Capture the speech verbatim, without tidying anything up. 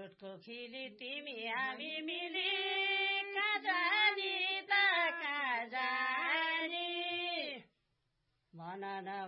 दुधको खिली तिमी हामी मिली कहाँ जानी त कहाँ जानी भन न